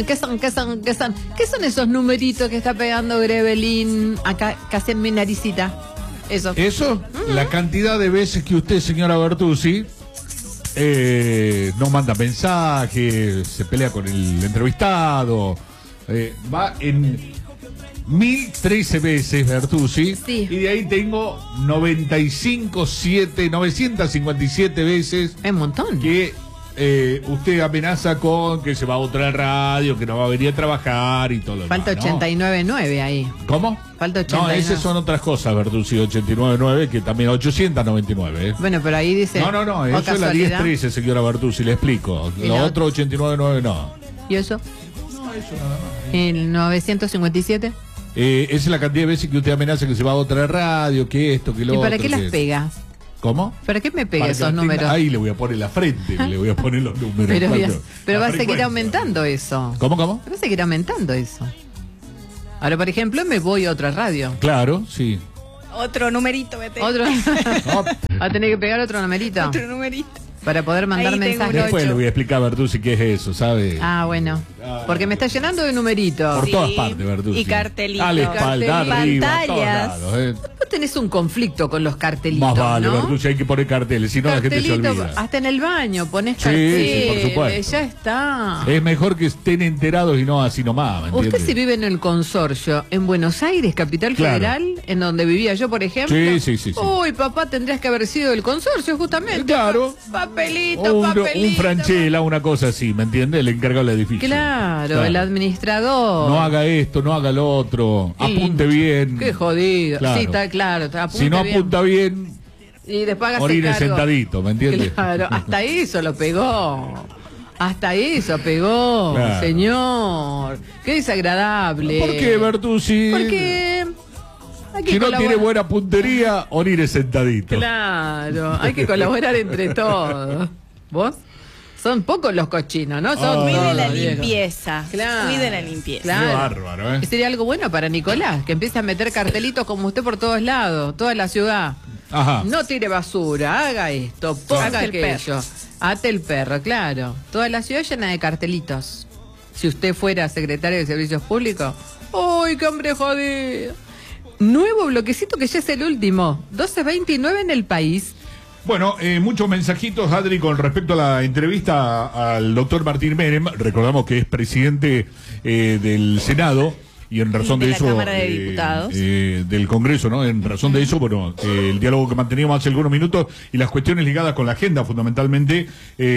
¿Qué son? ¿Qué son esos numeritos que está pegando Grevelin acá, casi en mi naricita? Eso. ¿Eso? La cantidad de veces que usted, señora Bertuzzi, no manda mensajes, se pelea con el entrevistado, va en 1013 veces, Bertuzzi, sí. Y de ahí tengo 957 veces. Es un montón. Que usted amenaza con que se va a otra radio, que no va a venir a trabajar y todo lo Falta demás, ¿no? 89.9 ahí. ¿Cómo? Falta 89. No, esas son otras cosas, Bertuzzi, 89.9, que también 899. Bueno, pero ahí dice... No, eso es la 1013, señora Bertuzzi, le explico. Lo otro 89.9 no. ¿Y eso? No, eso nada más. ¿El 957? Esa es la cantidad de veces que usted amenaza que se va a otra radio, que esto, que lo otro. ¿Y para qué las pegas? ¿Cómo? ¿Para qué me pega Para esos números? Ahí le voy a poner la frente, le voy a poner los números. Pero va a seguir aumentando eso. ¿Cómo? Va a seguir aumentando eso. Ahora, por ejemplo, me voy a otra radio. Claro, sí. Otro numerito, vete. Otro. Va a tener que pegar otro numerito. Otro numerito. Para poder mandar Ahí tengo mensajes. Después le voy a explicar a Bertuzzi qué es eso, ¿sabe? Ah, bueno. Porque me está llenando de numeritos. Por todas partes, Bertuzzi. Y cartelitos. A la espalda, arriba, a todos pantallas. lados, Vos tenés un conflicto con los cartelitos, Más vale, ¿no? Bertuzzi, hay que poner carteles, si no la gente se Cartelito, olvida. hasta en el baño pones Sí, carteles. sí, por supuesto. Ya está. Es mejor que estén enterados y no así nomás, ¿me entiende? Usted si vive en el consorcio, en Buenos Aires, capital federal, en donde vivía yo, por ejemplo. Sí. Uy, papá, tendrías que haber sido del consorcio, justamente. Claro. Papelito, Un papelito. Franchella, una cosa así, ¿me entiende? El encargado del edificio. Claro, el administrador. No haga esto, no haga lo otro. Apunte bien. Qué jodido. Claro. Sí, está claro. Apunte Si no apunta bien, y después hágase orine cargo. sentadito, ¿me entiende? Claro, hasta eso lo pegó. Hasta eso pegó, Claro. señor. Qué desagradable. ¿Por qué, Bertuzzi? Porque hay que Si no colaborar. tiene buena puntería, orine sentadito. Claro, hay que colaborar entre todos. ¿Vos? Son pocos los cochinos, ¿no? Son Cuide todos, la viejo. limpieza. Claro. Cuide la limpieza. Claro. Qué bárbaro, ¿eh? Sería algo bueno para Nicolás, que empiece a meter cartelitos como usted por todos lados, toda la ciudad. Ajá. No tire basura, haga esto, haga Ate el aquello. Ate el perro, claro. Toda la ciudad llena de cartelitos. Si usted fuera secretario de Servicios Públicos, ¡uy, qué hombre jodido! Nuevo bloquecito que ya es el último. 12:29 en el país. Bueno, muchos mensajitos, Adri, con respecto a la entrevista al doctor Martín Menem. Recordamos que es presidente del Senado. Y en razón de De la eso, Cámara de Diputados. del Congreso, ¿no? En razón de eso, bueno, el diálogo que manteníamos hace algunos minutos y las cuestiones ligadas con la agenda, fundamentalmente,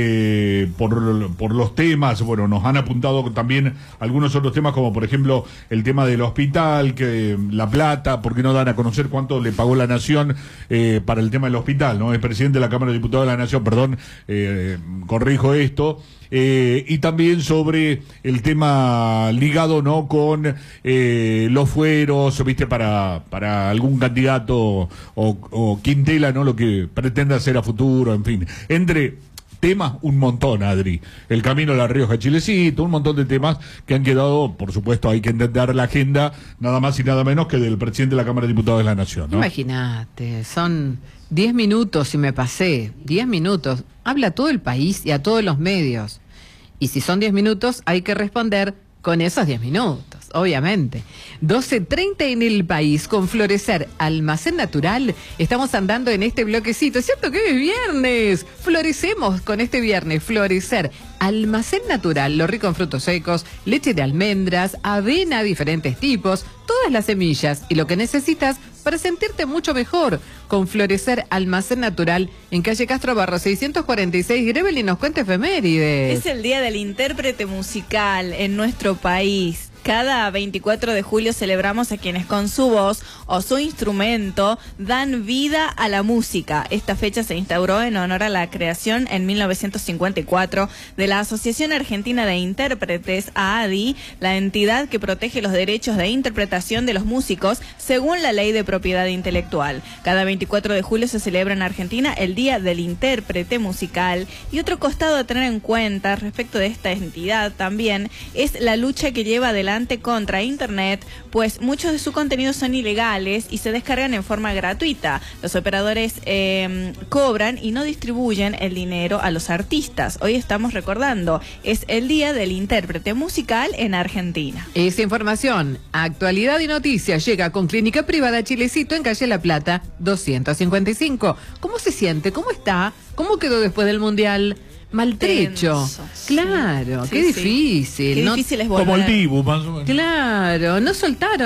por los temas, bueno, nos han apuntado también algunos otros temas, como por ejemplo el tema del hospital, que la plata, porque no dan a conocer cuánto le pagó la Nación para el tema del hospital, ¿no? Es presidente de la Cámara de Diputados de la Nación, perdón, corrijo esto. Y también sobre el tema ligado, ¿no? Con los fueros, viste, para algún candidato o quintela, ¿no? Lo que pretende hacer a futuro, en fin. Entre temas, un montón, Adri. El camino a La Rioja, Chilecito, un montón de temas que han quedado, por supuesto, hay que entender la agenda, nada más y nada menos que del presidente de la Cámara de Diputados de la Nación, ¿no? Imagínate, son 10 minutos y me pasé, 10 minutos. Habla a todo el país y a todos los medios. Y si son 10 minutos, hay que responder con esos 10 minutos, obviamente. 12:30 en el país, con Florecer Almacén Natural. Estamos andando en este bloquecito. ¿Es cierto que es viernes? Florecemos con este viernes. Florecer Almacén Natural, lo rico en frutos secos, leche de almendras, avena, diferentes tipos, todas las semillas y lo que necesitas para sentirte mucho mejor. Con Florecer Almacén Natural, en calle Castro Barro 646, Grevelin nos cuenta efemérides. Es el día del intérprete musical en nuestro país. Cada 24 de julio celebramos a quienes con su voz o su instrumento dan vida a la música. Esta fecha se instauró en honor a la creación en 1954 de la Asociación Argentina de Intérpretes, AADI, la entidad que protege los derechos de interpretación de los músicos según la Ley de Propiedad Intelectual. Cada 24 de julio se celebra en Argentina el Día del Intérprete Musical. Y otro costado a tener en cuenta respecto de esta entidad también es la lucha que lleva adelante adelante contra Internet, pues muchos de sus contenidos son ilegales y se descargan en forma gratuita. Los operadores cobran y no distribuyen el dinero a los artistas. Hoy estamos recordando, es el Día del Intérprete Musical en Argentina. Esa información, actualidad y noticias, llega con Clínica Privada Chilecito en calle La Plata 255. ¿Cómo se siente? ¿Cómo está? ¿Cómo quedó después del Mundial? Maltrecho. Tenso, claro, sí. qué difícil. Qué ¿no? difícil es volver. Como el Dibu, más o menos. Claro, no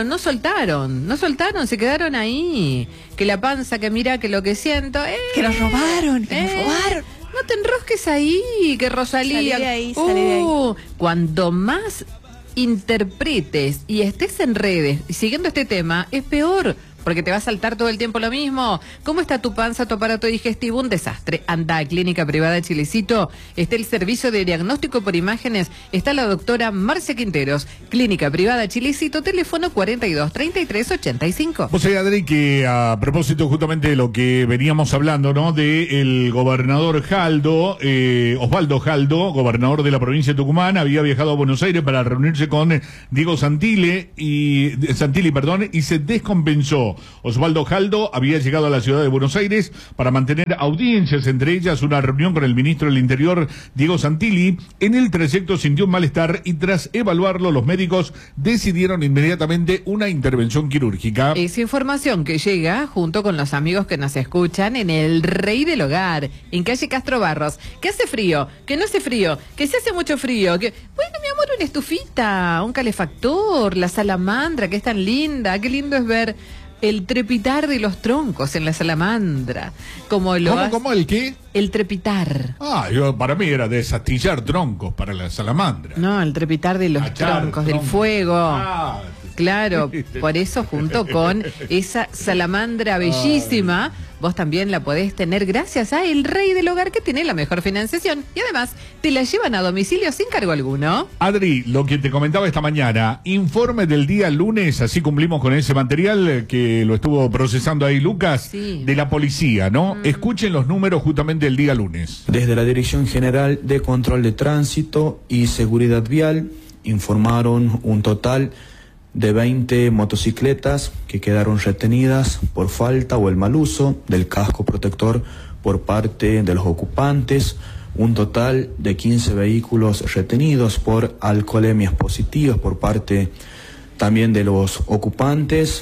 soltaron, se quedaron ahí. Que la panza, que mira, que lo que siento. Que nos robaron, nos robaron. No te enrosques ahí, que Rosalía. Salí de ahí. Cuando más interpretes y estés en redes siguiendo este tema, es peor. Porque te va a saltar todo el tiempo lo mismo. ¿Cómo está tu panza, tu aparato digestivo? Un desastre. Anda a Clínica Privada Chilecito. Está el servicio de diagnóstico por imágenes. Está la doctora Marcia Quinteros. Clínica Privada Chilecito, teléfono 42 33 85. O sea, Adri, que a propósito justamente de lo que veníamos hablando, ¿no? De el gobernador Jaldo, Osvaldo Jaldo, gobernador de la provincia de Tucumán, había viajado a Buenos Aires para reunirse con Diego Santilli, y se descompensó. Osvaldo Jaldo había llegado a la ciudad de Buenos Aires para mantener audiencias, entre ellas una reunión con el ministro del Interior, Diego Santilli. En el trayecto sintió un malestar y tras evaluarlo, los médicos decidieron inmediatamente una intervención quirúrgica. Esa información que llega junto con los amigos que nos escuchan en El Rey del Hogar, en calle Castro Barros. Que hace frío, que no hace frío, que se hace mucho frío, que... Bueno, mi amor, una estufita, un calefactor, la salamandra, que es tan linda, qué lindo es ver el trepitar de los troncos en la salamandra. ¿Cómo el qué? El trepitar. Para mí era desastillar troncos para la salamandra. No, el trepitar de los troncos, del fuego. Claro, por eso junto con esa salamandra bellísima, vos también la podés tener gracias a El Rey del Hogar, que tiene la mejor financiación y además te la llevan a domicilio sin cargo alguno. Adri, lo que te comentaba esta mañana, informe del día lunes, así cumplimos con ese material que lo estuvo procesando ahí Lucas, sí, de la policía, ¿no? Escuchen los números justamente del día lunes. Desde la Dirección General de Control de Tránsito y Seguridad Vial informaron un total de 20 motocicletas que quedaron retenidas por falta o el mal uso del casco protector por parte de los ocupantes, un total de 15 vehículos retenidos por alcoholemias positivas por parte también de los ocupantes.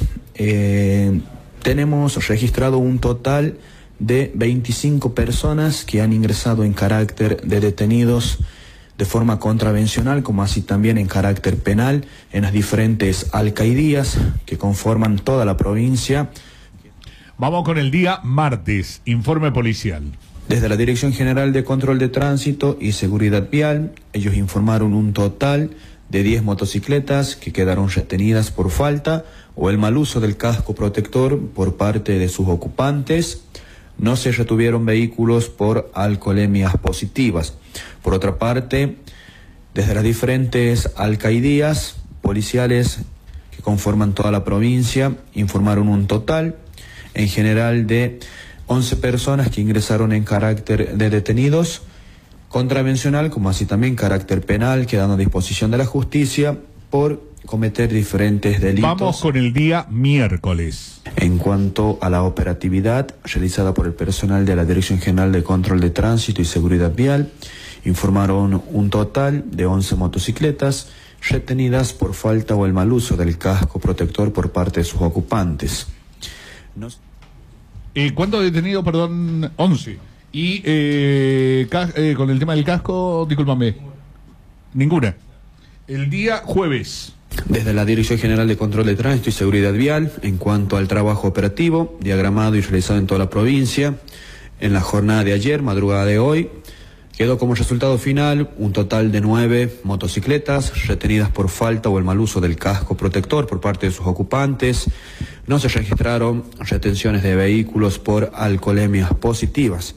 Tenemos registrado un total de 25 personas que han ingresado en carácter de detenidos de forma contravencional, como así también en carácter penal, en las diferentes alcaldías que conforman toda la provincia. Vamos con el día martes, informe policial. Desde la Dirección General de Control de Tránsito y Seguridad Vial, ellos informaron un total de 10 motocicletas que quedaron retenidas por falta o el mal uso del casco protector por parte de sus ocupantes. No se retuvieron vehículos por alcoholemias positivas. Por otra parte, desde las diferentes alcaldías policiales que conforman toda la provincia, informaron un total en general de 11 personas que ingresaron en carácter de detenidos contravencional, como así también carácter penal, quedando a disposición de la justicia por cometer diferentes delitos. Vamos con el día miércoles. En cuanto a la operatividad realizada por el personal de la Dirección General de Control de Tránsito y Seguridad Vial, informaron un total de 11 motocicletas retenidas por falta o el mal uso del casco protector por parte de sus ocupantes. ¿Cuántos detenidos? Perdón, 11. Y con el tema del casco, discúlpame, ninguna. El día jueves. Desde la Dirección General de Control de Tránsito y Seguridad Vial, en cuanto al trabajo operativo, diagramado y realizado en toda la provincia, en la jornada de ayer, madrugada de hoy, quedó como resultado final un total de 9 motocicletas retenidas por falta o el mal uso del casco protector por parte de sus ocupantes. No se registraron retenciones de vehículos por alcoholemias positivas.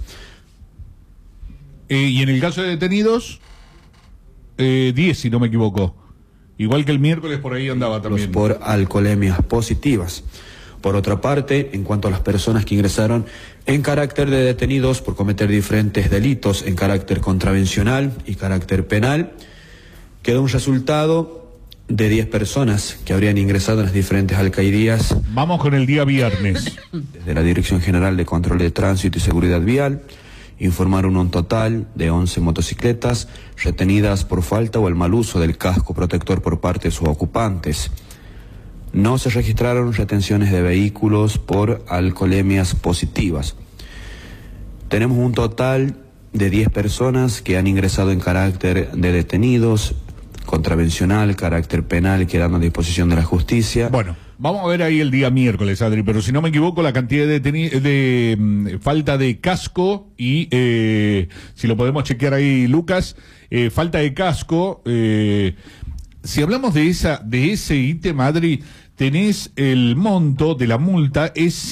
Y en el caso de detenidos, 10 si no me equivoco. Igual que el miércoles por ahí andaba también. Por alcoholemias positivas. Por otra parte, en cuanto a las personas que ingresaron en carácter de detenidos por cometer diferentes delitos en carácter contravencional y carácter penal, quedó un resultado de 10 personas que habrían ingresado en las diferentes alcaldías. Vamos con el día viernes. Desde la Dirección General de Control de Tránsito y Seguridad Vial informaron un total de 11 motocicletas retenidas por falta o el mal uso del casco protector por parte de sus ocupantes. No se registraron retenciones de vehículos por alcoholemias positivas. Tenemos un total de 10 personas que han ingresado en carácter de detenidos, contravencional, carácter penal, quedando a disposición de la justicia. Bueno, vamos a ver ahí el día miércoles, Adri, pero si no me equivoco, la cantidad de falta de casco y, si lo podemos chequear ahí, Lucas, falta de casco, si hablamos de ese ítem, Adri, tenés el monto de la multa, es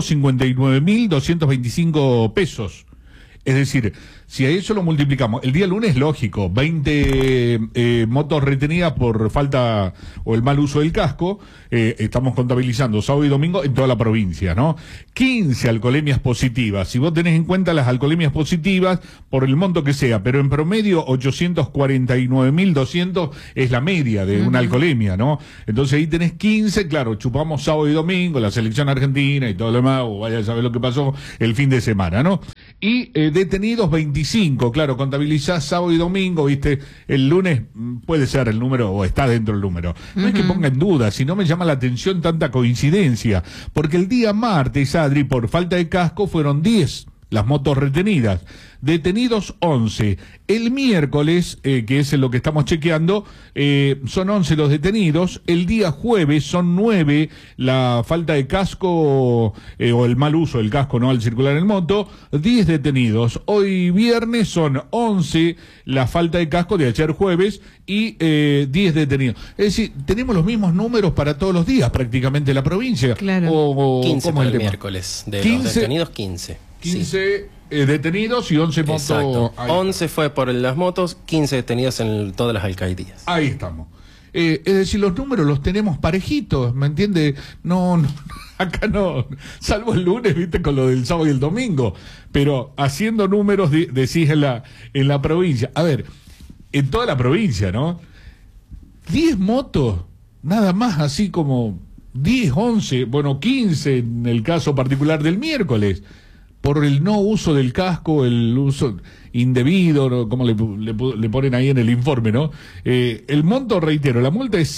159.225 pesos. Es decir, si a eso lo multiplicamos, el día lunes, lógico, 20 motos retenidas por falta o el mal uso del casco, estamos contabilizando sábado y domingo en toda la provincia, ¿no? 15 alcoholemias positivas. Si vos tenés en cuenta las alcoholemias positivas, por el monto que sea, pero en promedio 849.200 es la media de una alcoholemia, ¿no? Entonces ahí tenés 15, claro, chupamos sábado y domingo, la selección argentina y todo lo demás, o vaya a saber lo que pasó el fin de semana, ¿no? Y detenidos 25, claro, contabilizás sábado y domingo, viste, el lunes puede ser el número, o está dentro del número. No es que ponga en duda, sino me llama la atención tanta coincidencia, porque el día martes, Adri, por falta de casco fueron 10 las motos retenidas, detenidos 11. El miércoles, que es lo que estamos chequeando, son 11 los detenidos. El día jueves son 9 la falta de casco o el mal uso del casco, ¿no?, al circular en moto, 10 detenidos. Hoy viernes son 11 la falta de casco de ayer jueves y 10 detenidos. Es decir, tenemos los mismos números para todos los días prácticamente en la provincia. Claro. 15 ¿cómo para es el tema? miércoles. De 15, los detenidos, 15. 15 detenidos y 11 motos. Exacto. Ahí. 11 fue por las motos, 15 detenidos en todas las alcaldías. Ahí estamos. Es decir, los números los tenemos parejitos, ¿me entiende? No, acá no, salvo el lunes, viste, con lo del sábado y el domingo, pero haciendo números decís en la provincia. A ver, en toda la provincia, ¿no? 10 motos, nada más, así como 10, 11, bueno, 15 en el caso particular del miércoles, por el no uso del casco, el uso indebido, ¿no?, como le ponen ahí en el informe, ¿no? El monto, reitero, la multa es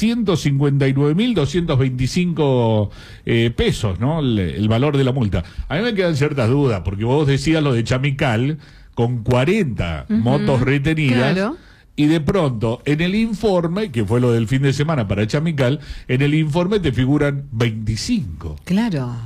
159.225 pesos, ¿no? El valor de la multa. A mí me quedan ciertas dudas, porque vos decías lo de Chamical, con 40 motos retenidas. Claro. Y de pronto, en el informe, que fue lo del fin de semana para Chamical, en el informe te figuran 25. Claro.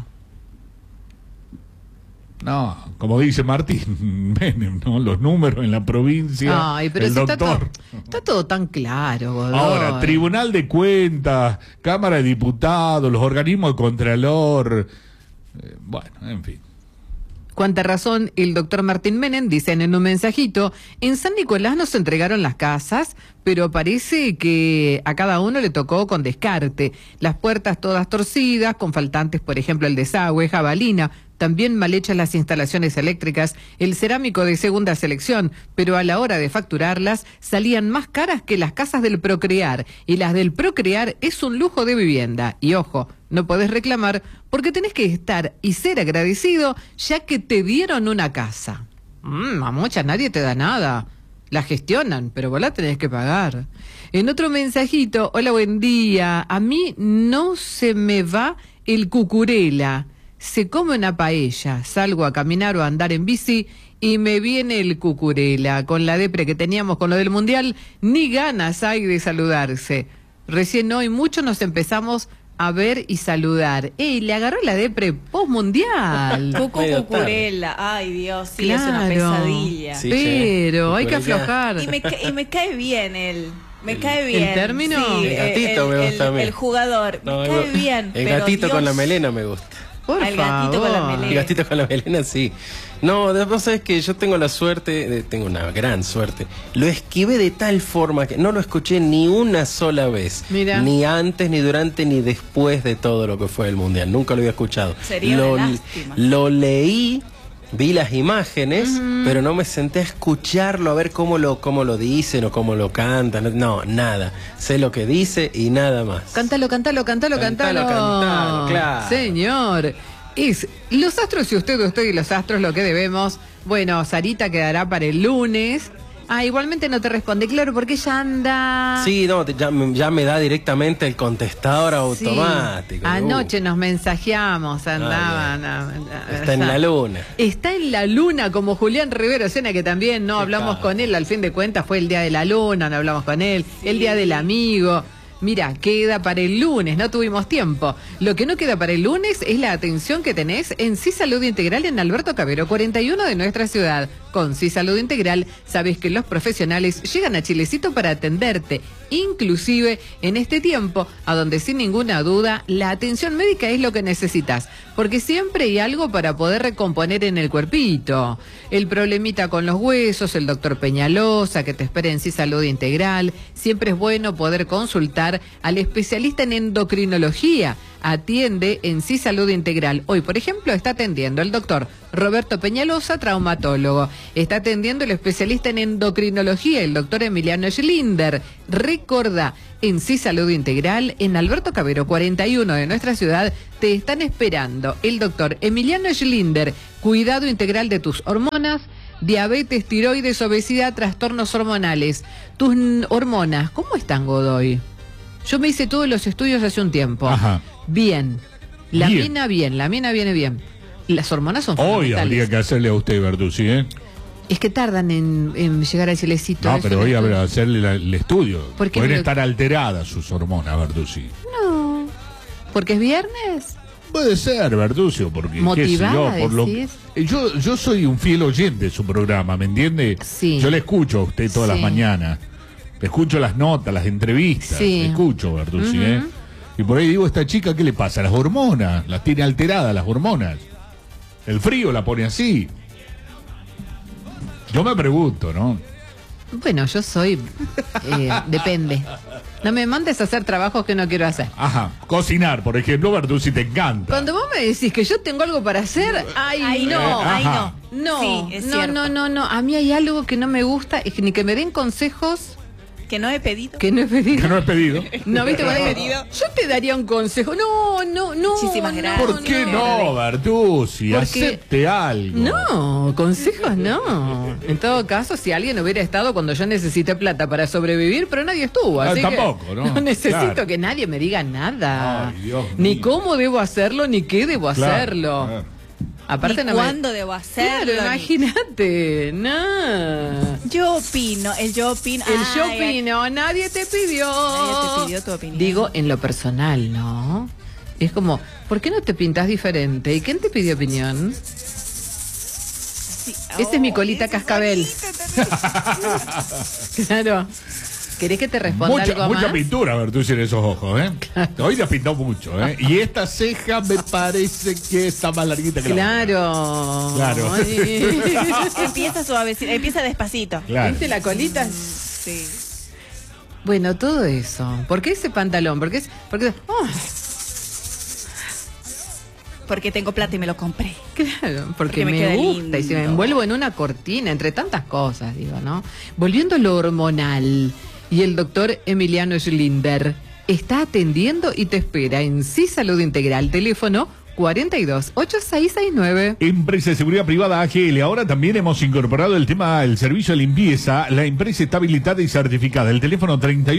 No, como dice Martín Menem, ¿no? Los números en la provincia. Ay, pero el si doctor. está todo tan claro, Godoy. Ahora, Tribunal de Cuentas, Cámara de Diputados, los organismos de Contralor. Bueno, en fin. Cuánta razón el doctor Martín Menem, dicen en un mensajito, en San Nicolás nos entregaron las casas, pero parece que a cada uno le tocó con descarte. Las puertas todas torcidas, con faltantes, por ejemplo, el desagüe, jabalina, también mal hechas las instalaciones eléctricas, el cerámico de segunda selección, pero a la hora de facturarlas salían más caras que las casas del Procrear, y las del Procrear es un lujo de vivienda. Y ojo, no podés reclamar porque tenés que estar y ser agradecido ya que te dieron una casa. Mamucha, nadie te da nada. La gestionan, pero vos la tenés que pagar. En otro mensajito, hola, buen día. A mí no se me va el cucurela. Se come una paella, salgo a caminar o a andar en bici y me viene el cucurela. Con la depre que teníamos con lo del mundial, ni ganas hay de saludarse. Recién hoy muchos nos empezamos a ver y saludar. Le agarró la depre postmundial. Cucurela, ay Dios, sí, es una Claro. pesadilla. Sí, Pero hay que Cucurella. aflojar. Y me cae bien él. Me cae bien. ¿el término? Sí, El gatito me gusta a mí. El jugador. No, me cae bien. El pero gatito Dios, con la melena me gusta. Por al gatito con la favor. melena. El gatito con la melena, sí. No, vos sabés que yo tengo la suerte, tengo una gran suerte. Lo esquivé de tal forma que no lo escuché ni una sola vez. Mira. Ni antes, ni durante, ni después de todo lo que fue el Mundial. Nunca lo había escuchado. Sería una lástima. Lo leí Vi las imágenes, pero no me senté a escucharlo, a ver cómo lo dicen o cómo lo cantan. No, nada. Sé lo que dice y nada más. Cántalo, claro. Señor. Los astros y usted y los astros lo que debemos. Bueno, Sarita quedará para el lunes. Igualmente no te responde, claro, porque ella anda... Sí, no, ya me da directamente el contestador automático. Anoche nos mensajeamos, andaban... Está en la luna. Está en la luna, como Julián Rivero Sena, que también no hablamos con él, al fin de cuentas fue el día de la luna, no hablamos con él, el día del amigo... Mira, queda para el lunes, no tuvimos tiempo. Lo que no queda para el lunes es la atención que tenés en Sí Salud Integral en Alberto Cabero 41 de nuestra ciudad. Con Sí Salud Integral sabes que los profesionales llegan a Chilecito para atenderte, inclusive en este tiempo, a donde sin ninguna duda la atención médica es lo que necesitas, porque siempre hay algo para poder recomponer en el cuerpito. El problemita con los huesos, el doctor Peñalosa, que te espera en Sí Salud Integral. Siempre es bueno poder consultar al especialista en endocrinología. Atiende en Sí Salud Integral. Hoy, por ejemplo, está atendiendo el doctor Roberto Peñalosa, traumatólogo. Está atendiendo el especialista en endocrinología, el doctor Emiliano Schlinder. Recordá, en Sí Salud Integral, en Alberto Cabero 41 de nuestra ciudad, te están esperando el doctor Emiliano Schlinder. Cuidado integral de tus hormonas, diabetes, tiroides, obesidad, trastornos hormonales. Tus hormonas, ¿cómo están, Godoy? Yo me hice todos los estudios hace un tiempo. Ajá. Bien. La mina viene bien. Las hormonas son fundamentales. Hoy habría que hacerle a usted, Bertuzzi, ¿eh? Es que tardan en llegar al Chilecito. No, pero hoy habrá que hacerle el estudio. Pueden me estar alteradas sus hormonas, Bertuzzi. No. ¿Porque es viernes? Puede ser, Bertuccio, porque motivada, qué sé yo, soy un fiel oyente de su programa, ¿me entiende? Sí. Yo le escucho a usted todas las mañanas. Le escucho las notas, las entrevistas. Sí. Le escucho, Bertuzzi, ¿eh? Y por ahí digo, esta chica, ¿qué le pasa? Las hormonas, las tiene alteradas las hormonas. El frío la pone así. Yo me pregunto, ¿no? Bueno, yo soy... depende. No me mandes a hacer trabajos que no quiero hacer. Ajá, cocinar, por ejemplo, Bertuzzi, te encanta. Cuando vos me decís que yo tengo algo para hacer, Ay, no. No, Sí, es cierto. no. A mí hay algo que no me gusta, es que ni que me den consejos Que no he pedido. que no he pedido. Que no he pedido. No, ¿viste? No he Cuando pedido. yo te daría un consejo. No. Muchísimas gracias. ¿Por qué no, Bertuzzi? Porque- Acepte algo. No, consejos no. En todo caso, si alguien hubiera estado cuando yo necesité plata para sobrevivir, pero nadie estuvo. Así tampoco, que ¿no? no necesito Claro. que nadie me diga nada. Ay, Dios Ni mío. cómo debo hacerlo, ni qué debo Claro, hacerlo. claro. Aparte Ni no me- cuándo debo hacerlo. Claro, imagínate. No. Yo opino, yo opino. El yo Ay, opino, nadie te pidió. Nadie te pidió tu opinión. Digo, en lo personal, ¿no? Es como, ¿por qué no te pintas diferente? ¿Y quién te pidió opinión? sí. Esa es mi colita esa cascabel. Claro. ¿Querés que te responda algo Mucha más? pintura, Bertuzzi, en esos ojos, ¿eh? Hoy te has pintado mucho, ¿eh? Y esta ceja me parece que está más larguita que la otra. Claro. Claro. Ay. Empieza suavecito, empieza despacito. Claro. ¿Viste la colita? Sí. Bueno, todo eso. ¿Por qué ese pantalón? Porque Porque tengo plata y me lo compré. claro, porque Porque me me queda gusta y se me lindo. envuelvo en una cortina, entre tantas cosas, digo, ¿no? Volviendo a lo hormonal, y el doctor Emiliano Schlinder está atendiendo y te espera en Sí Salud Integral, teléfono 428669. Empresa de seguridad privada AGL. Ahora también hemos incorporado el tema del servicio de limpieza. La empresa está habilitada y certificada. El teléfono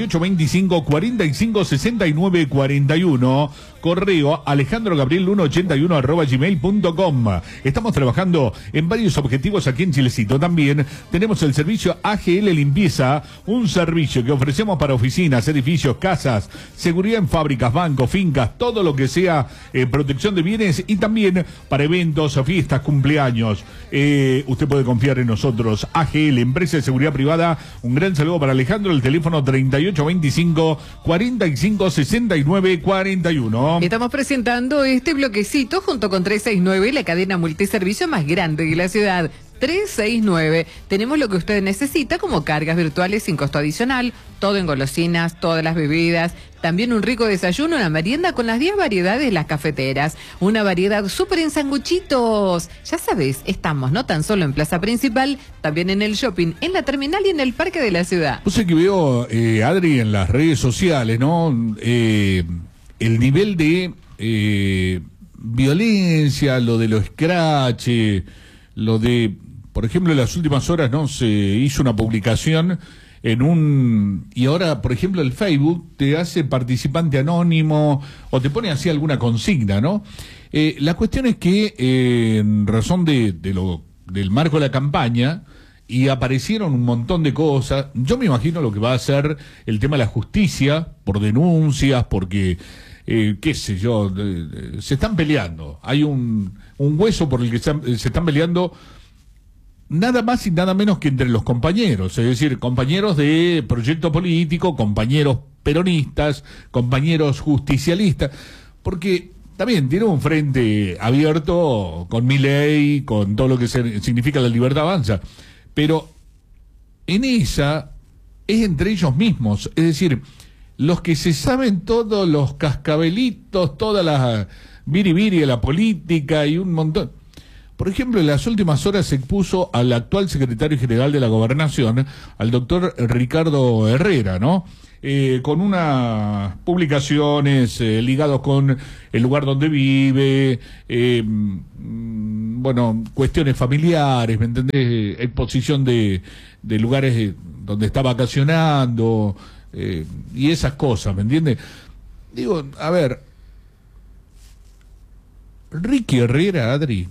3825-4569-41. Correo alejandrogabriel181@gmail.com. Estamos trabajando en varios objetivos aquí en Chilecito. También tenemos el servicio AGL Limpieza, un servicio que ofrecemos para oficinas, edificios, casas, seguridad en fábricas, bancos, fincas, todo lo que sea protección de bienes y también para eventos, fiestas, cumpleaños. Usted puede confiar en nosotros. AGL, empresa de seguridad privada. Un gran saludo para Alejandro. El teléfono 3825-4569-41. Estamos presentando este bloquecito junto con 369, la cadena multiservicio más grande de la ciudad. 369. Tenemos lo que usted necesita, como cargas virtuales sin costo adicional, todo en golosinas, todas las bebidas, también un rico desayuno, una merienda con las 10 variedades de las cafeteras, una variedad súper en sanguchitos. Ya sabes, estamos no tan solo en Plaza Principal, también en el shopping, en la terminal y en el parque de la ciudad. Yo sé que veo, Adri, en las redes sociales, ¿no? El nivel de violencia, lo de los scratch, lo de, por ejemplo, en las últimas horas, ¿no? Se hizo una publicación y ahora, por ejemplo, el Facebook te hace participante anónimo o te pone así alguna consigna, ¿no? La cuestión es que, en razón del marco de la campaña, y aparecieron un montón de cosas, yo me imagino lo que va a ser el tema de la justicia, por denuncias, porque, qué sé yo, se están peleando. Hay un hueso por el que se están peleando, nada más y nada menos que entre los compañeros, es decir, compañeros de proyecto político, compañeros peronistas, compañeros justicialistas, porque también tiene un frente abierto con Milei, con todo lo que significa la Libertad Avanza, pero en esa es entre ellos mismos, es decir, los que se saben todos los cascabelitos, todas las biribiri de la política y un montón. Por ejemplo, en las últimas horas se expuso al actual secretario general de la Gobernación, al doctor Ricardo Herrera, ¿no? Con unas publicaciones ligadas con el lugar donde vive, bueno, cuestiones familiares, ¿me entendés? Exposición de lugares donde está vacacionando, y esas cosas, ¿me entiendes? Digo, a ver, Ricky Herrera, Adri,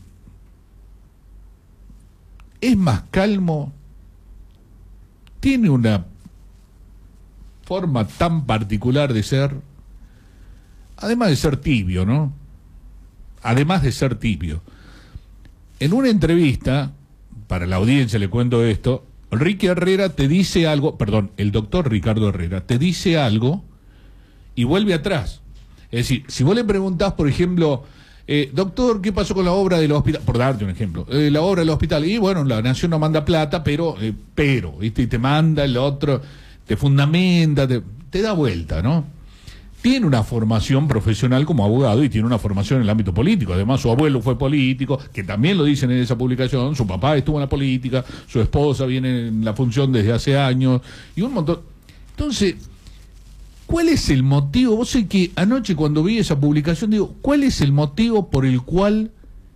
es más calmo, tiene una forma tan particular de ser, además de ser tibio, ¿no? Además de ser tibio. En una entrevista, para la audiencia le cuento esto, Ricky Herrera te dice algo, perdón, el doctor Ricardo Herrera te dice algo y vuelve atrás. Es decir, si vos le preguntás, por ejemplo, doctor, ¿qué pasó con la obra del hospital? Por darte un ejemplo, la obra del hospital. Y bueno, la nación no manda plata, pero, ¿viste? Y te manda el otro, te fundamenta, te da vuelta, ¿no? Tiene una formación profesional como abogado y tiene una formación en el ámbito político. Además, su abuelo fue político, que también lo dicen en esa publicación. Su papá estuvo en la política, su esposa viene en la función desde hace años, y un montón. Entonces, ¿cuál es el motivo? Vos sé que anoche cuando vi esa publicación digo, ¿cuál es el motivo por el cual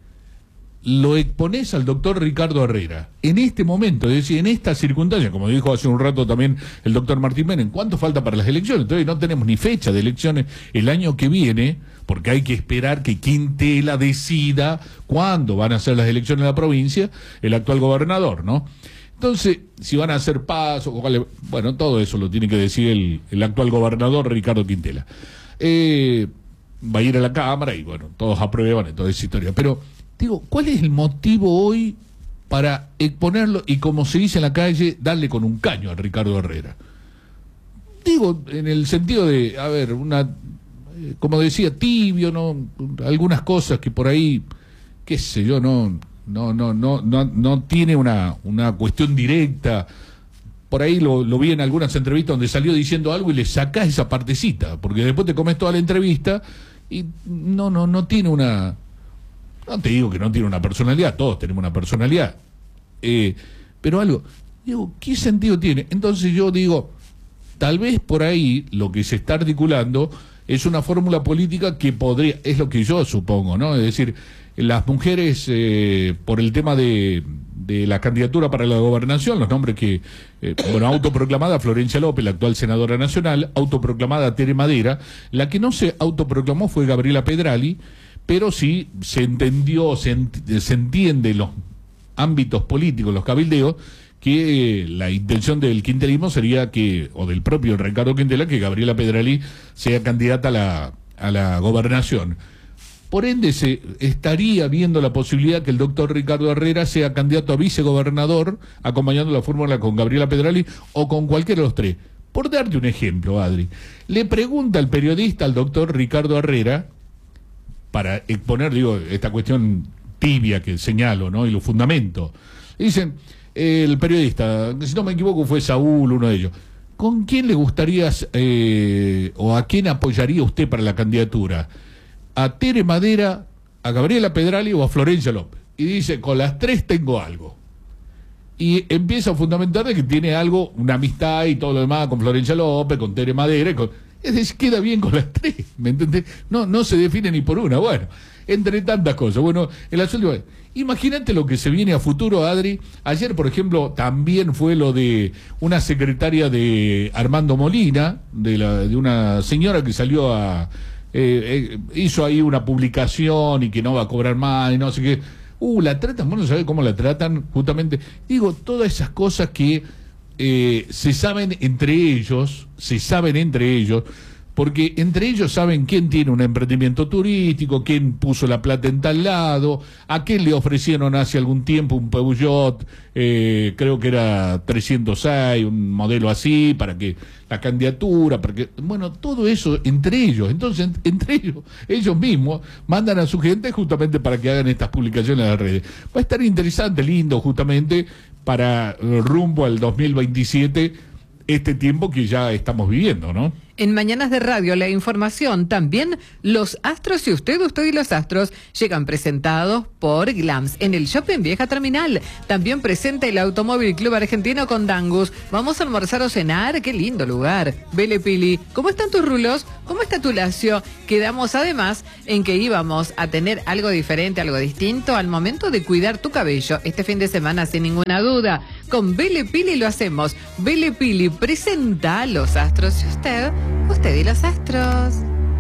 lo exponés al doctor Ricardo Herrera en este momento? Es decir, en esta circunstancia, como dijo hace un rato también el doctor Martín Menem, ¿cuánto falta para las elecciones? Entonces no tenemos ni fecha de elecciones el año que viene, porque hay que esperar que Quintela decida cuándo van a ser las elecciones en la provincia, el actual gobernador, ¿no? Entonces, si van a hacer pasos, bueno, todo eso lo tiene que decir el actual gobernador Ricardo Quintela. Va a ir a la Cámara y bueno, todos aprueban toda esa historia. Pero, digo, ¿cuál es el motivo hoy para exponerlo y, como se dice en la calle, darle con un caño a Ricardo Herrera? Digo, en el sentido de, a ver, como decía, tibio, ¿no? Algunas cosas que por ahí, qué sé yo, no tiene una cuestión directa. Por ahí lo vi en algunas entrevistas donde salió diciendo algo y le sacás esa partecita, porque después te comes toda la entrevista y no tiene una... No te digo que no tiene una personalidad, todos tenemos una personalidad, pero algo, digo, ¿qué sentido tiene? Entonces yo digo, tal vez por ahí lo que se está articulando es una fórmula política que podría, es lo que yo supongo, ¿no? Es decir, las mujeres, por el tema de la candidatura para la gobernación, los nombres que, bueno, autoproclamada Florencia López, la actual senadora nacional, autoproclamada Tere Madera, la que no se autoproclamó fue Gabriela Pedrali, pero sí se entendió, se entiende los ámbitos políticos, los cabildeos, que la intención del quintelismo sería que, o del propio Ricardo Quintela, que Gabriela Pedrali sea candidata a la gobernación. Por ende, se estaría viendo la posibilidad que el doctor Ricardo Herrera sea candidato a vicegobernador, acompañando la fórmula con Gabriela Pedrali o con cualquiera de los tres. Por darte un ejemplo, Adri, le pregunta el periodista al doctor Ricardo Herrera, para exponer, digo, esta cuestión tibia que señalo, ¿no? Y lo fundamento. Dicen, el periodista, si no me equivoco fue Saúl, uno de ellos, ¿con quién le gustaría o a quién apoyaría usted para la candidatura? ¿A Tere Madera, a Gabriela Pedrali o a Florencia López? Y dice, con las tres tengo algo. Y empieza a fundamentar de que tiene algo, una amistad y todo lo demás con Florencia López, con Tere Madera, es decir, queda bien con las tres, ¿me entendés? No se define ni por una, bueno, entre tantas cosas. Bueno, el asunto, imagínate lo que se viene a futuro, Adri. Ayer, por ejemplo, también fue lo de una secretaria de Armando Molina, de una señora que salió hizo ahí una publicación y que no va a cobrar más y no sé qué. La tratan, bueno, ¿sabe cómo la tratan? Justamente, digo, todas esas cosas que se saben entre ellos, porque entre ellos saben quién tiene un emprendimiento turístico, quién puso la plata en tal lado, a quién le ofrecieron hace algún tiempo un Peugeot, creo que era 306, un modelo así, para que la candidatura, bueno, todo eso entre ellos. Entonces, entre ellos mismos mandan a su gente justamente para que hagan estas publicaciones en las redes. Va a estar interesante, lindo, justamente, para rumbo al 2027, este tiempo que ya estamos viviendo, ¿no? En Mañanas de Radio, la información, también los astros, y usted y los astros, llegan presentados por Glams en el Shopping Vieja Terminal. También presenta el Automóvil Club Argentino con Dangus. Vamos a almorzar o cenar, qué lindo lugar. Vele Pili, ¿cómo están tus rulos? ¿Cómo está tu lacio? Quedamos además en que íbamos a tener algo diferente, algo distinto al momento de cuidar tu cabello. Este fin de semana, sin ninguna duda, con Vele Pili lo hacemos. Vele Pili presenta a los astros y usted y los astros.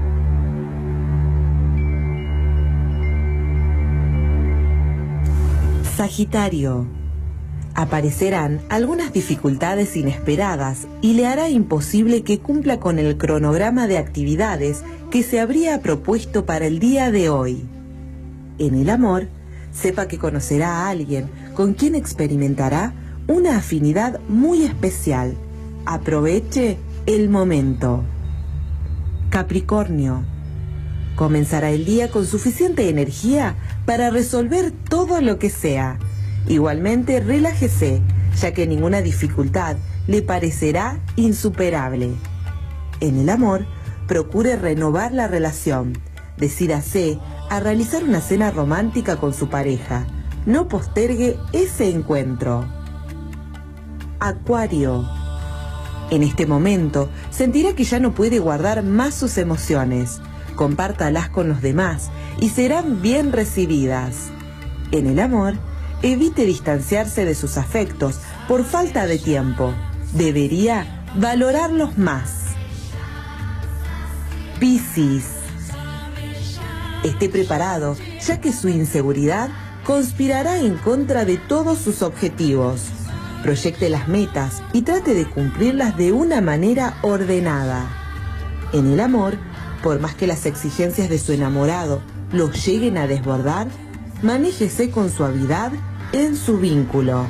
Sagitario. Aparecerán algunas dificultades inesperadas y le hará imposible que cumpla con el cronograma de actividades que se habría propuesto para el día de hoy. En el amor, sepa que conocerá a alguien con quien experimentará una afinidad muy especial. Aproveche el momento. Capricornio. Comenzará el día con suficiente energía para resolver todo lo que sea. Igualmente, relájese, ya que ninguna dificultad le parecerá insuperable. En el amor, procure renovar la relación. Decídase a realizar una cena romántica con su pareja. No postergue ese encuentro. Acuario. En este momento, sentirá que ya no puede guardar más sus emociones. Compártalas con los demás y serán bien recibidas. En el amor, evite distanciarse de sus afectos por falta de tiempo. Debería valorarlos más. Piscis. Esté preparado, ya que su inseguridad conspirará en contra de todos sus objetivos. Proyecte las metas y trate de cumplirlas de una manera ordenada. En el amor, por más que las exigencias de su enamorado lo lleguen a desbordar, manéjese con suavidad en su vínculo.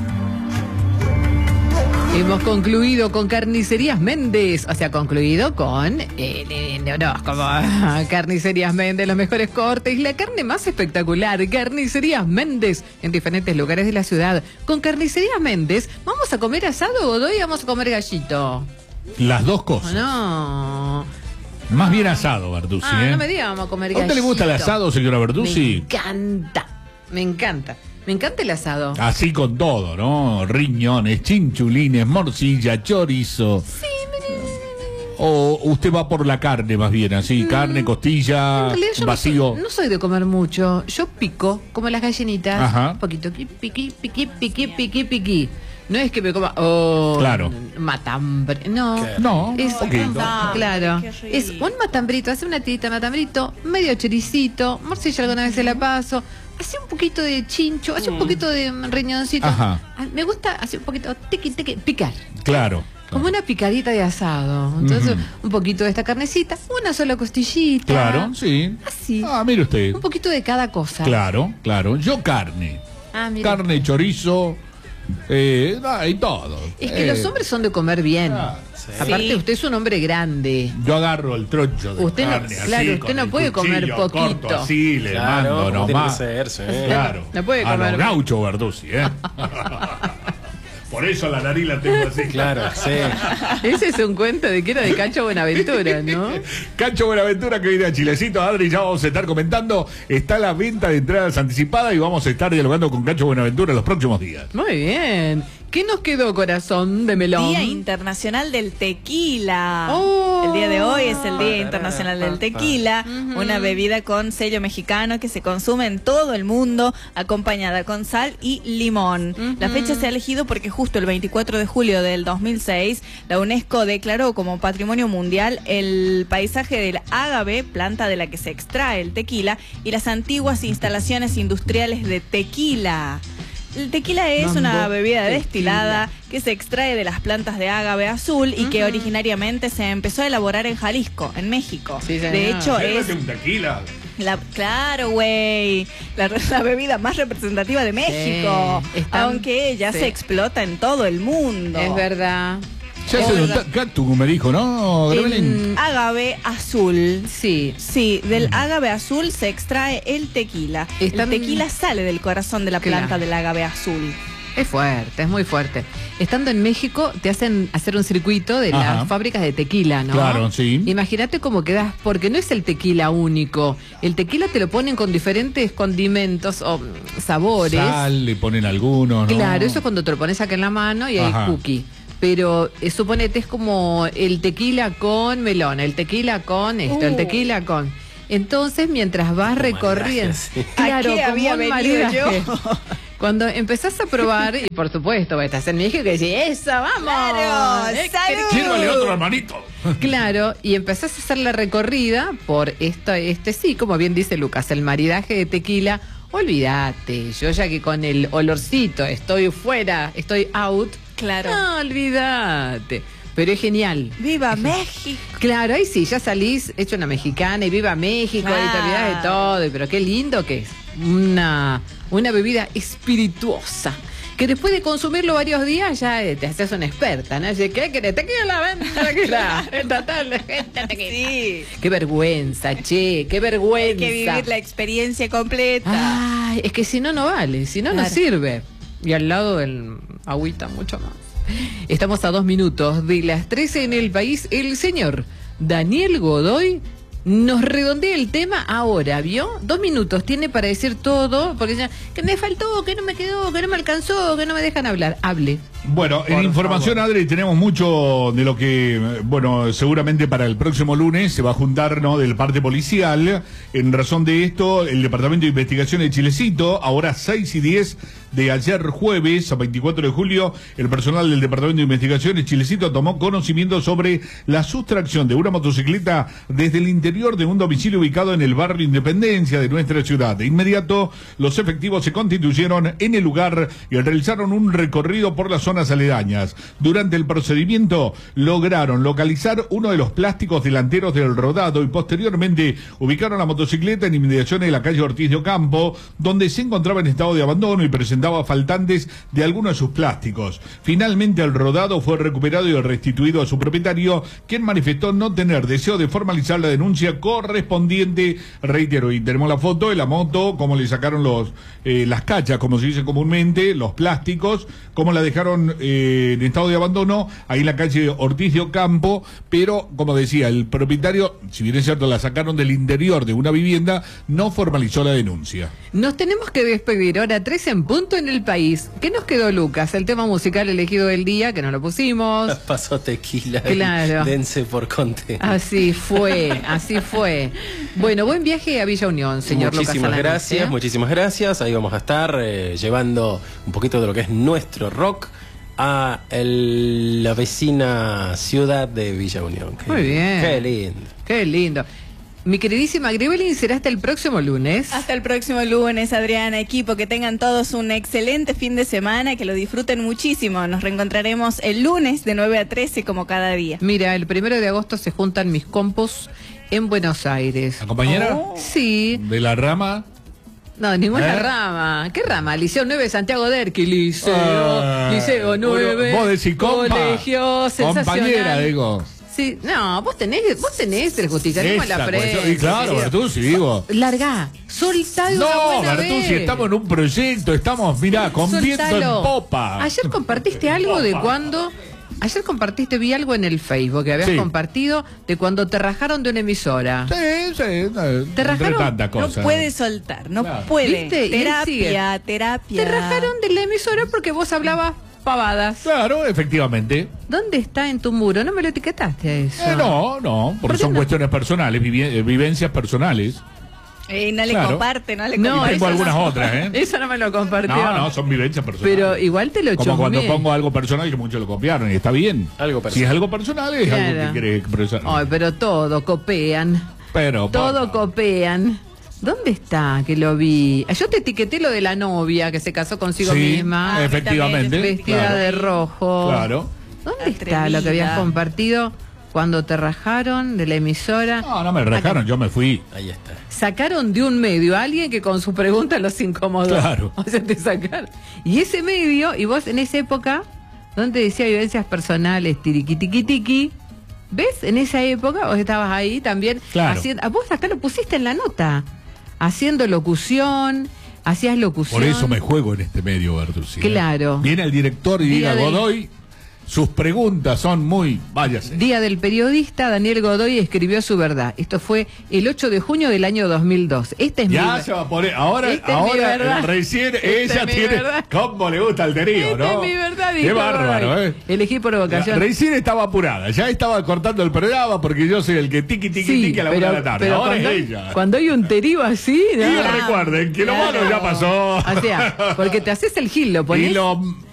Hemos concluido con Carnicerías Méndez, o sea, concluido con el horóscopo. Carnicerías Méndez, los mejores cortes y la carne más espectacular. Carnicerías Méndez, en diferentes lugares de la ciudad. Con Carnicerías Méndez, ¿vamos a comer asado o hoy vamos a comer gallito? Las dos cosas. No. Más bien asado, Bertuzzi. No me diga vamos a comer gallito. ¿A usted le gusta el asado, señora Bertuzzi? Me encanta el asado. Así con todo, ¿no? Riñones, chinchulines, morcilla, chorizo. Sí, O usted va por la carne más bien, así, carne, costilla, vacío. No soy de comer mucho. Yo pico, como las gallinitas. Ajá. Un poquito, piqui. No es que me coma, claro, matambre. No, no, es claro. Qué rico. Es un matambrito, hace una tirita de matambrito, medio choricito, morcilla alguna vez se la paso. Hace un poquito de chincho, hace un poquito de riñoncito. Ajá. Me gusta hacer un poquito picar. Claro. Como una picadita de asado. Entonces, un poquito de esta carnecita, una sola costillita. Claro, sí. Así. Mire usted. Un poquito de cada cosa. Claro. Yo carne. Mira. Carne, chorizo, Y todo. Es que los hombres son de comer bien. Sí. Aparte, usted es un hombre grande. Yo agarro el trocho de Usted no- carne claro, así, usted con no el puede comer cuchillo, poquito. corto así, le Claro, mando como tiene que nomás. ser, sí. Claro. No puede A comer- los gauchos, Verduzzi, Por eso la nariz la tengo así. Claro, sí. Ese es un cuento de que era de Cacho Buenaventura, ¿no? Cacho Buenaventura que viene a Chilecito, Adri, ya vamos a estar comentando. Está la venta de entradas anticipadas y vamos a estar dialogando con Cacho Buenaventura en los próximos días. Muy bien. ¿Qué nos quedó, corazón de melón? Día Internacional del Tequila. Oh. El día de hoy es el Día Internacional del Tequila, una bebida con sello mexicano que se consume en todo el mundo, acompañada con sal y limón. La fecha se ha elegido porque justo el 24 de julio del 2006, la UNESCO declaró como Patrimonio Mundial el paisaje del ágave, planta de la que se extrae el tequila, y las antiguas instalaciones industriales de tequila. El tequila es Mambo una bebida tequila. destilada que se extrae de las plantas de ágave azul y que originariamente se empezó a elaborar en Jalisco, en México. Sí, señor. De hecho, es Sérvate un tequila. claro, güey, la bebida más representativa de México, están- aunque ya sí. se explota en todo el mundo. Es verdad. Ya se nota, Cactus me dijo, ¿no, Gremlin? Agave azul. Sí. Sí, del agave azul se extrae el tequila. Están- El tequila sale del corazón de la Claro. planta del agave azul. Es fuerte, es muy fuerte. Estando en México, te hacen hacer un circuito de Ajá. las fábricas de tequila, ¿no? Claro, sí. Imagínate cómo quedas, porque no es el tequila único. El tequila te lo ponen con diferentes condimentos o sabores. Sal, le ponen algunos, ¿no? Claro, eso es cuando te lo pones acá en la mano y hay Ajá. cookie. Pero suponete es como el tequila con melón, el tequila con esto, el tequila con... Entonces, mientras vas Un recorriendo... maridaje, sí. Claro, ¿A qué como había un venido maridaje. yo? Cuando empezás a probar, y por supuesto, estás en México y decís, ¡eso, vamos! ¡Claro! ¡Salud! Sírvale otro hermanito. Claro, y empezás a hacer la recorrida por sí, como bien dice Lucas, el maridaje de tequila. Olvídate, yo ya que con el olorcito estoy fuera, estoy out. Claro. No, olvídate. Pero es genial. ¡Viva México! Claro, ahí sí, ya salís hecho una mexicana y viva México, y te olvidás de todo. Pero qué lindo que es. Una bebida espirituosa. Que después de consumirlo varios días ya te haces una experta, ¿no? Así que querés tequila, ven, tequila. En total, gente, tequila. Sí. Qué vergüenza, che, qué vergüenza. Hay que vivir la experiencia completa. Ay, es que si no, no vale, si no, no Claro. sirve. Y al lado del agüita, mucho más. Estamos a 2 minutos de las 13 en el país. El señor Daniel Godoy nos redondea el tema ahora, ¿vio? 2 minutos tiene para decir todo, porque ya, que me faltó, que no me quedó, que no me alcanzó, que no me dejan hablar. Hable. Bueno, en información, Adri, tenemos mucho de lo que, bueno, seguramente para el próximo lunes se va a juntar, ¿no?, del parte policial. En razón de esto, el Departamento de Investigación de Chilecito, ahora 6:10 de ayer jueves, a 24 de julio, el personal del Departamento de Investigación de Chilecito tomó conocimiento sobre la sustracción de una motocicleta desde el interior de un domicilio ubicado en el barrio Independencia de nuestra ciudad. De inmediato, los efectivos se constituyeron en el lugar y realizaron un recorrido por las zonas aledañas. Durante el procedimiento lograron localizar uno de los plásticos delanteros del rodado y posteriormente ubicaron la motocicleta en inmediaciones de la calle Ortiz de Ocampo, donde se encontraba en estado de abandono y presentaba faltantes de algunos de sus plásticos. Finalmente el rodado fue recuperado y restituido a su propietario, quien manifestó no tener deseo de formalizar la denuncia correspondiente. Reitero, y tenemos la foto de la moto, cómo le sacaron las cachas, como se dice comúnmente, los plásticos, cómo la dejaron en estado de abandono, ahí en la calle Ortiz de Ocampo, pero, como decía, el propietario, si bien es cierto, la sacaron del interior de una vivienda, no formalizó la denuncia. Nos tenemos que despedir, hora 3 en punto en el país. ¿Qué nos quedó, Lucas? El tema musical elegido del día, que no lo pusimos. Pasó tequila. Claro. Dense por conte. Así fue, así fue. Bueno, buen viaje a Villa Unión, señor Lucas Muchísimas Alanis, gracias, ¿eh? muchísimas gracias. Ahí vamos a estar llevando un poquito de lo que es nuestro rock a la vecina ciudad de Villa Unión. Muy bien. Qué lindo. Qué lindo. Mi queridísima Gribelin, será hasta el próximo lunes. Hasta el próximo lunes, Adriana, equipo, que tengan todos un excelente fin de semana, que lo disfruten muchísimo. Nos reencontraremos el lunes de 9 a 13 como cada día. Mira, el 1 de agosto se juntan mis compos en Buenos Aires. ¿La compañera? Oh. Sí, De la rama. No, ninguna ¿Eh? rama. ¿Qué rama? Liceo 9 Santiago Derqui, Liceo 9. Vos decís compa, Colegio sensacional. compañera, digo. Sí, no, vos tenés el justicialismo en la prensa. Y claro, Bertuzzi, digo. Largá, soltá de una No, buena Bertuzzi, vez. estamos en un proyecto, estamos, mirá, con viento en Soltalo. popa. Ayer compartiste algo de cuando... Ayer vi algo en el Facebook que habías Sí. compartido de cuando te rajaron de una emisora. Sí, entre rajaron? tantas No cosas. puede soltar, no Claro. puede. ¿Viste? Y él sigue. Terapia. Te rajaron de la emisora porque vos hablabas pavadas. Claro, efectivamente. ¿Dónde está en tu muro? No me lo etiquetaste a eso. No, porque ¿Por qué son no? cuestiones personales, vivencias personales. No le Claro. comparte, no le No, comparte. Tengo eso algunas no. otras, ¿eh? Eso no me lo compartió. No, son vivencias personales. Pero igual te lo Como cuando chusmeé. pongo algo personal que muchos lo copiaron y está bien. Algo personal. Si es algo personal es algo Claro. que querés expresar. Ay, pero todo copean. Pero Todo papá. copean. ¿Dónde está que lo vi? Yo te etiqueté lo de la novia que se casó consigo Sí, misma. efectivamente. Vestida claro. de rojo. Claro. ¿Dónde está lo que habías Atrevida. compartido cuando te rajaron de la emisora? No me rajaron, yo me fui. Ahí está. Sacaron de un medio a alguien que con su pregunta los incomodó. Claro. O sea, te sacaron. Y ese medio, y vos en esa época, donde decía vivencias personales, tiriquitiquitiqui, ¿ves? En esa época vos estabas ahí también Claro. haciendo. Vos acá lo pusiste en la nota. Haciendo locución, hacías locución. Por eso me juego en este medio, Bertuzzi. Claro. Viene el director y Día diga, del- Godoy, sus preguntas son muy... Váyase. Día del periodista, Daniel Godoy escribió su verdad. Esto fue el 8 de junio del año 2002. Esta es Ya mi se va a poner. Ahora, Esta es mi verdad. recién Esta ella es mi tiene. verdad. ¿Cómo le gusta el terío, Esta no? es mi verdad, Qué dijo bárbaro, Godoy. ¿eh? Elegí por vocación. Recién estaba apurada, ya estaba cortando el programa porque yo soy el que tiqui a la una de la tarde. Ahora cuando, es ella. cuando hay un terío así, Y ¿no? recuerden que lo malo ya pasó. O sea, porque te haces el gil, lo Y pones.